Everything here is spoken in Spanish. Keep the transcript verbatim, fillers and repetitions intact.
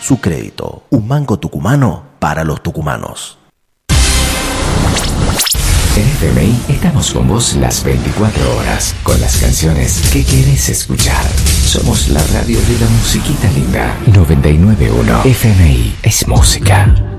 Su crédito, un banco tucumano para los tucumanos. En F M I estamos con vos las veinticuatro horas, con las canciones que querés escuchar. Somos la radio de la musiquita linda. noventa y nueve punto uno F M I es música.